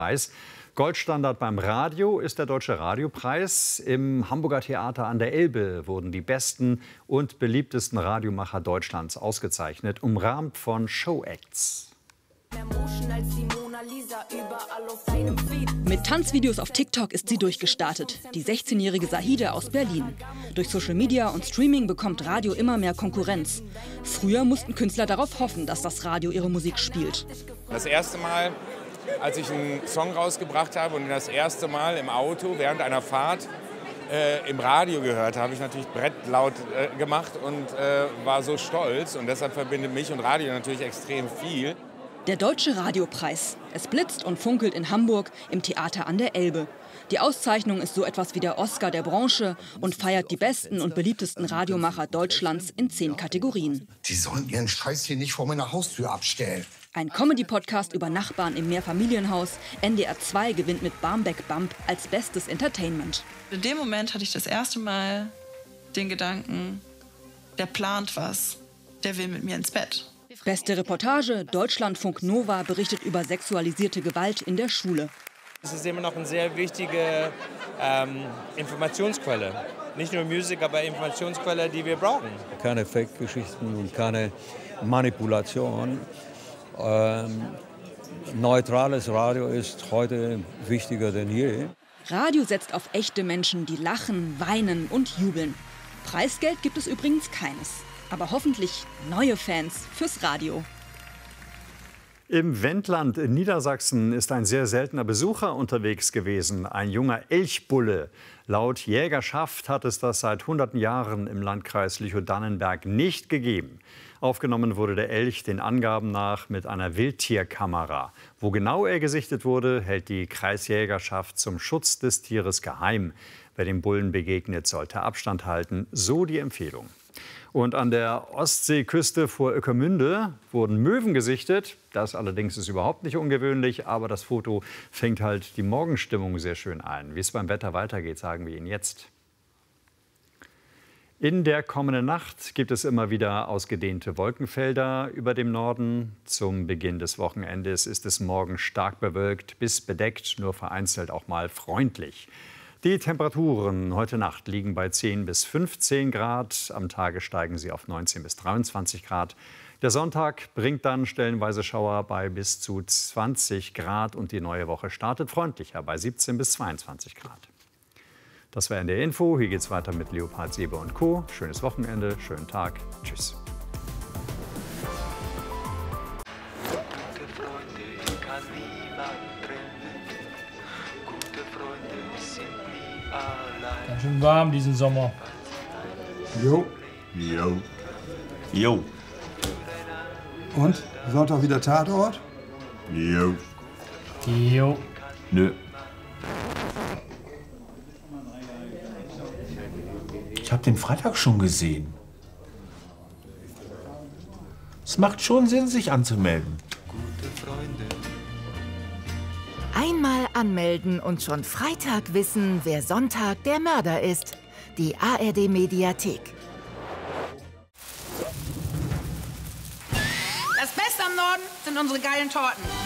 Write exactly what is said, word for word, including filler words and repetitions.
Preis. Goldstandard beim Radio ist der Deutsche Radiopreis. Im Hamburger Theater an der Elbe wurden die besten und beliebtesten Radiomacher Deutschlands ausgezeichnet, umrahmt von Showacts. Mit Tanzvideos auf TikTok ist sie durchgestartet. Die sechzehnjährige Zahide aus Berlin. Durch Social Media und Streaming bekommt Radio immer mehr Konkurrenz. Früher mussten Künstler darauf hoffen, dass das Radio ihre Musik spielt. Das erste Mal, als ich einen Song rausgebracht habe und das erste Mal im Auto während einer Fahrt äh, im Radio gehört habe, ich natürlich brettlaut äh, gemacht und äh, war so stolz. Und deshalb verbindet mich und Radio natürlich extrem viel. Der Deutsche Radiopreis. Es blitzt und funkelt in Hamburg im Theater an der Elbe. Die Auszeichnung ist so etwas wie der Oscar der Branche und feiert die besten und beliebtesten Radiomacher Deutschlands in zehn Kategorien. Die sollen ihren Scheiß hier nicht vor meiner Haustür abstellen. Ein Comedy-Podcast über Nachbarn im Mehrfamilienhaus. N D R zwei gewinnt mit Barmbek Bump als bestes Entertainment. In dem Moment hatte ich das erste Mal den Gedanken, der plant was, der will mit mir ins Bett. Beste Reportage, Deutschlandfunk Nova berichtet über sexualisierte Gewalt in der Schule. Es ist immer noch eine sehr wichtige ähm, Informationsquelle. Nicht nur Musik, aber Informationsquelle, die wir brauchen. Keine Fake-Geschichten und keine Manipulation. Ähm, neutrales Radio ist heute wichtiger denn je. Radio setzt auf echte Menschen, die lachen, weinen und jubeln. Preisgeld gibt es übrigens keines. Aber hoffentlich neue Fans fürs Radio. Im Wendland in Niedersachsen ist ein sehr seltener Besucher unterwegs gewesen, ein junger Elchbulle. Laut Jägerschaft hat es das seit hunderten Jahren im Landkreis Lüchow-Dannenberg nicht gegeben. Aufgenommen wurde der Elch den Angaben nach mit einer Wildtierkamera. Wo genau er gesichtet wurde, hält die Kreisjägerschaft zum Schutz des Tieres geheim. Wer dem Bullen begegnet, sollte Abstand halten, so die Empfehlung. Und an der Ostseeküste vor Ueckermünde wurden Möwen gesichtet. Das allerdings ist überhaupt nicht ungewöhnlich, aber das Foto fängt halt die Morgenstimmung sehr schön ein. Wie es beim Wetter weitergeht, sagen wir Ihnen jetzt. In der kommenden Nacht gibt es immer wieder ausgedehnte Wolkenfelder über dem Norden. Zum Beginn des Wochenendes ist es morgen stark bewölkt bis bedeckt, nur vereinzelt auch mal freundlich. Die Temperaturen heute Nacht liegen bei zehn bis fünfzehn Grad. Am Tage steigen sie auf neunzehn bis dreiundzwanzig Grad. Der Sonntag bringt dann stellenweise Schauer bei bis zu zwanzig Grad. Und die neue Woche startet freundlicher bei siebzehn bis zweiundzwanzig Grad. Das war N D R Info. Hier geht's weiter mit Leopard, Sebe und Co. Schönes Wochenende, schönen Tag. Tschüss. Ganz schön warm diesen Sommer. Jo. Jo. Jo. Und? Sonntag wieder Tatort? Jo. Jo. Nö. Ich habe den Freitag schon gesehen. Es macht schon Sinn, sich anzumelden. Einmal anmelden und schon Freitag wissen, wer Sonntag der Mörder ist. Die A R D-Mediathek. Das Beste am Norden sind unsere geilen Torten.